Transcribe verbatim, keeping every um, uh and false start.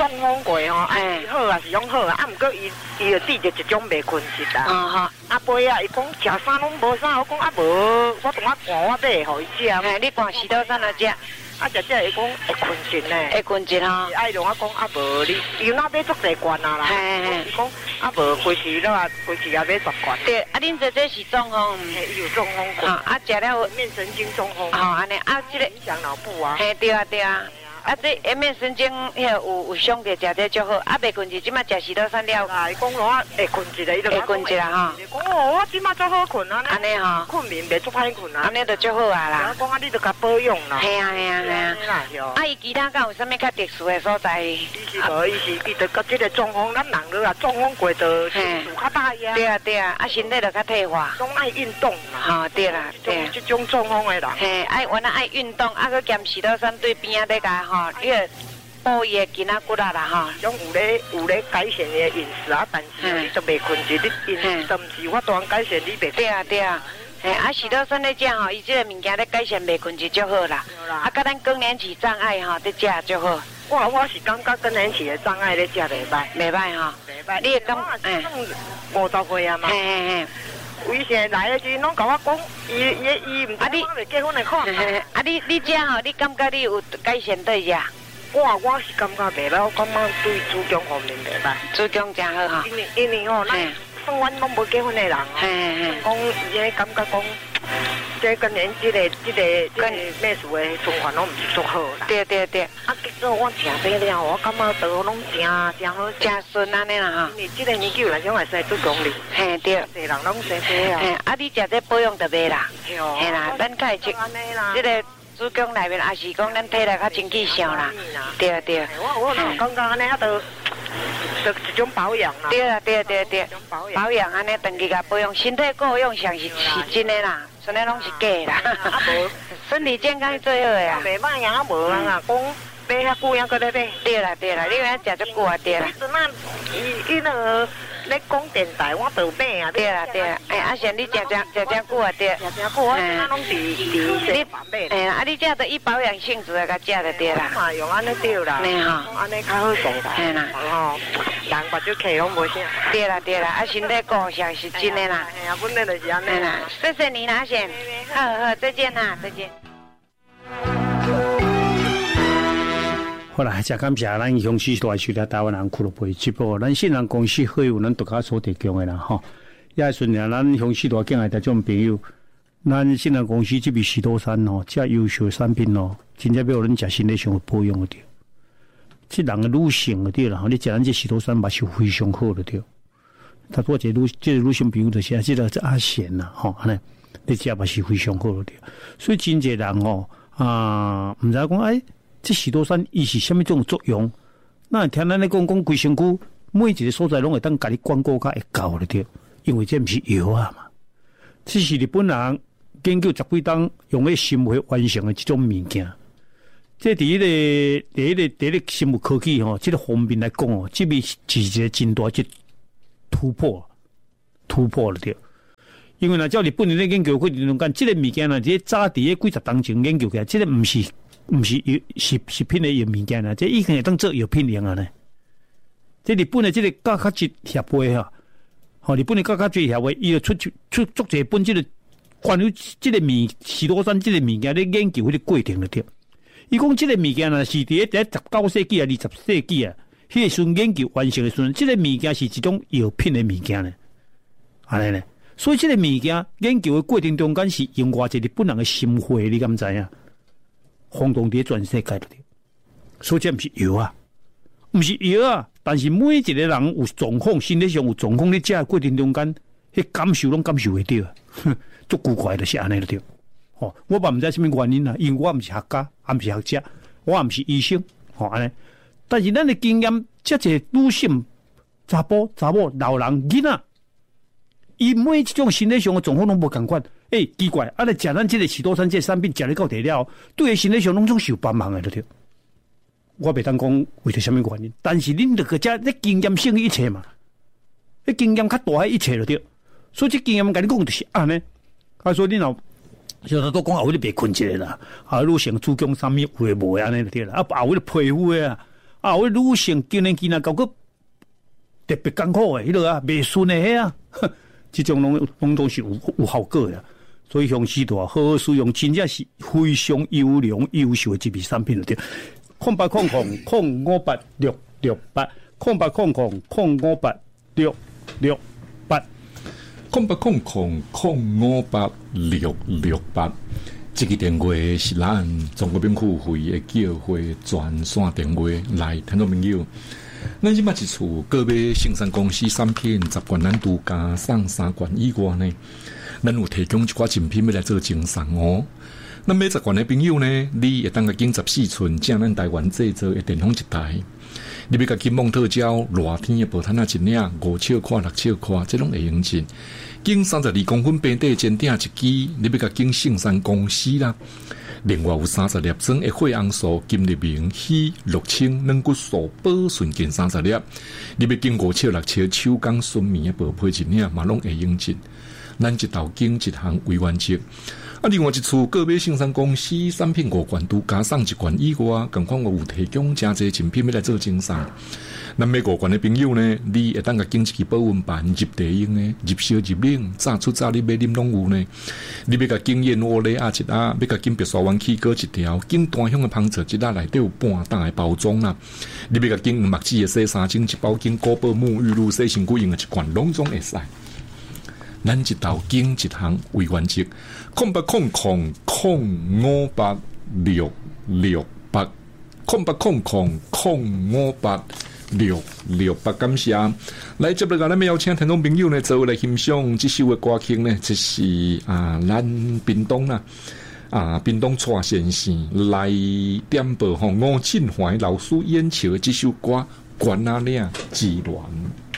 中风过吼，啊是好啊是用好啊，啊毋过伊伊就治着一种袂困质啊。啊哈，啊杯啊，伊讲食啥拢无啥，我讲啊无，我同我寒我买互伊食。 哎，你寒是倒啥来食？ 啊，食食伊讲会困质呢， 会困质吼。 爱同我讲啊无，你伊那买足侪罐啊啦。嘿嘿。伊讲啊无，规时了啊，规时也买十罐。 对，啊恁这这是中风。 嘿，伊有中风过。 啊，食了面神经中风。 哦，安尼啊，这个影响脑部啊。 嘿，对啊对啊。啊，这颜面神经遐有有伤着，食这足好。啊，袂困质，即马食西多山了。 啊，伊讲我会困质的，伊就会困质啦哈。 伊讲哦，我即马足好困啊。 安尼吼， 困眠袂足歹困啊。 安尼就足好啊啦。 我讲啊，你着甲保养啦。 系啊系啊系啊。啊，伊其他敢有啥物较特殊的所在？ 伊是无，伊是伊着甲即个中风，咱人了啊，中风过着岁数较大呀。 对啊对啊，啊身体着较退化。 总爱运动啦。 吼，对啦对。 即种中风的人。 嘿，爱原来爱运动，啊，佮兼西多山对边仔咧甲吼，你个。补伊的筋仔骨啊啦吼， 种有咧有咧改善你的饮食啊，但是你都袂困住，你饮食都毋是我当改善你袂。 对啊对啊，嘿啊，许多山咧食吼，伊即个物件咧改善袂困住就好啦。啊，甲咱更年期障碍吼，咧食就好。 我我是感觉更年期的障碍咧食袂歹， 袂歹吼。 袂歹。 你会感哎，五十岁啊嘛。嘿嘿嘿。以前来的时拢甲我讲，伊伊伊毋知我未结婚的看。 啊，你你食吼，你感觉你有改善对呀？ 我我是感觉袂歹，我感觉对子宫方面袂歹。 子宫真好哈。 因为因为吼，咱算阮拢无结婚的人哦，讲伊个感觉讲，这今年即个即个即个咩事的循环拢毋是足好啦。 对对对。 啊，结果我食这了，我感觉都拢真真好， 真顺安尼啦哈。 因为即个年纪来讲会使做功力。 嘿对。 侪人拢生这啊。 嘿，啊你食这保养就袂啦。 嘿哦。 嘿啦，咱开即即个。子宫内面也是讲咱体力较真气象啦，对啊对啊。 我我哪感觉安尼啊，都就一种保养啦。 对啊对啊对啊对。保养安尼长期甲保养，身体顾养上是是真的啦，剩下拢是假的啦。啊无，身体健康是最好的啊。 袂歹样啊无人啊讲买遐久样搁咧买。 对啦对啦，你安食足久啊对啦。 阵啊，伊伊那个。咧讲电台，我都买啊！ 对啦对啦，哎，啊像你食食食食久啊对， 食食久我今拢是是你买。 哎啊，你这都以保养性质来甲食就对啦。 嘛用安尼对啦， 对哈， 安尼较好势啦。 嘿啦， 吼，人目睭客拢无啥。 对啦对啦，啊身体顾上是真的啦。 哎呀，本来就是安尼啦。谢谢你啦，先。好好，再见哈，再见。 好啦，真感谢咱乡市大区的台湾人俱乐部直播，咱信任公司好有咱独家所提供的啦吼。也顺了咱乡市大境的这种朋友，咱信任公司这边许多山吼，这优秀的产品哦，真正要咱食身体上有保养的对。这人的女性的对啦，吼，你食咱这许多山嘛是非常好的对。他做这女这女性朋友就是这个阿贤呐，吼，安尼你食嘛是非常好的对。所以真侪人吼啊，唔知讲哎。这许多山伊是虾米种作用？那听咱咧讲讲规身躯每一个所在拢会当甲你管顾甲会够了对，因为这毋是药啊嘛，这是日本人研究十几档用咧生物完成的这种物件。这伫迄个伫迄个伫咧生物科技吼，这个方面来讲哦，这边是一个真大一突破突破了对。因为若照日本人咧研究过程中间，这个物件呢，这早伫咧几十当前研究起来，这个毋是。唔是药食食品的药物件啦，这已经会当做药品用啊呢。这日本的这个教科学协会哈，吼日本的教科学协会，伊就出出出做一本这个关于这个物许多山这个物件咧研究迄个过程了对。伊讲这个物件呢是伫咧十九世纪啊、二十世纪啊，迄个时研究完成的时阵，这个物件是一种药品的物件呢，安尼呢。所以这个物件研究的过程中间是用偌济日本人的心血，你敢知影？轰动伫全世界了，所以这毋是药啊，毋是药啊。但是每一个人有状况，身体上有状况，你食的过程中间，迄感受拢感受会到，足古怪就是安尼了对。哦，我嘛毋知什么原因啊，因为我毋是学家，也毋是学者，我也毋是医生，吼安尼。但是咱的经验，遮侪女性、查甫、查某、老人、囡仔，伊每一种身体上的状况拢无共款。诶、欸，奇怪，啊！你食咱这个许多山这个产品，食了到底了，对身体上拢总受帮忙的，对。我袂当讲为着什么原因，但是恁这个遮咧经验胜于一切嘛，咧经验较大的一切就对。所以这经验甲你讲就是安尼。啊，所以恁若像他都讲后尾你别困一个啦，啊，女性子宫啥物有诶无诶安尼就对啦，啊，后尾你皮肤诶啊， 啊，我女性今年今啊搞个特别艰苦诶，迄落啊，袂顺诶啊，即种拢拢都是有有效果诶。所以雄狮大好好使用，真正是非常优良优秀诶一味产品了。对，空八空空空五八六六八，空八空空空五八六六八， 空八空空空五八六六八。这个电话是咱中国病库会的叫会专线电话，来听众朋友，咱即摆一厝个别生产公司产品十罐咱独家送三罐以外呢，咱有提供一寡精品要来做赠送哦。咱买十罐的朋友呢，你会当个经十四寸正咱台湾制造的电风一台，你要甲金蒙特胶热天的薄毯啊一领五triệu块六triệu块，这种会用尽。经三十二公分平底尖顶一支，你要甲经圣山公司啦。另外有三十粒装的血红素、金立明、硒、六清、软骨素、保顺健三十粒，你要经五triệu六triệu手工纯棉的薄被一领，嘛拢会用尽。咱一道经一项为原则。啊，另外一处个别生产公司产品五罐都加送一罐以外，共款我有提供真侪精品要来做赠送。咱买五罐的朋友呢，你会当甲经一支保温盘入地用的，入烧入冷，早出早你买啉拢有呢。你要甲经燕窝梨啊一啊，要甲经白沙湾起锅一条，经单香的芳草一啊内底有半打的包装啦。你要甲经木子的洗衫精一包，经古堡沐浴露洗身躯用的一罐拢总会使。咱一道经一项为原则，空八空空空五八六六八，空八空空空五八六六八，感谢。来接落来，咱们邀请听众朋友呢，做来欣赏这首的歌曲呢，就是啊，咱屏东啦，啊，屏东蔡先生来点播吼，吴庆怀老师演唱的这首歌《关啊岭之恋》。